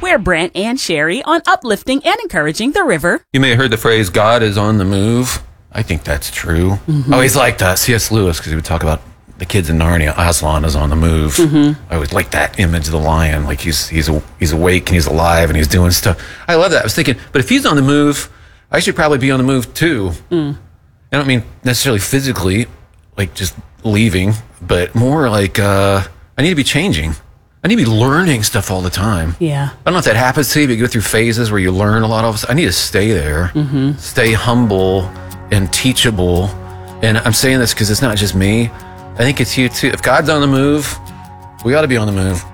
We're Brent and Sherry on uplifting and encouraging the river. You may have heard the phrase, God is on the move. I think that's true. Mm-hmm. I always liked C.S. Lewis because he would talk about the kids in Narnia. Aslan is on the move. Mm-hmm. I always like that image of the lion, like he's awake and he's alive and he's doing stuff. I love that. I was thinking, but if he's on the move, I should probably be on the move too. I don't mean necessarily physically, like just leaving, but more like I need to be changing. I need to be learning stuff all the time. Yeah. I don't know if that happens to you, but you go through phases where you learn a lot of stuff. I need to stay there, stay humble and teachable. And I'm saying this because it's not just me. I think it's you too. If God's on the move, we ought to be on the move.